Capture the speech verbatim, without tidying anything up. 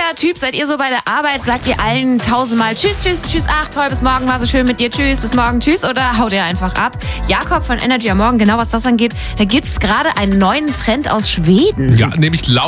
typischer Typ? Seid ihr so bei der Arbeit? Sagt ihr allen tausendmal Tschüss, tschüss, tschüss, ach toll, bis morgen, war so schön mit dir, tschüss, bis morgen, tschüss, oder haut ihr einfach ab? Jakob von Energy am Morgen, genau was das angeht, da gibt's gerade einen neuen Trend aus Schweden. Ja, nämlich laut